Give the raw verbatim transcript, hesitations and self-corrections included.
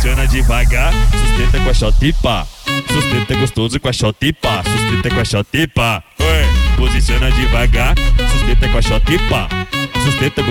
Posiciona devagar, sustenta com a shot e pá. Sustenta gostoso com a shot e pá. Sustenta com a shot e pá. Oi. Posiciona devagar, sustenta com a shot e pá. Sustenta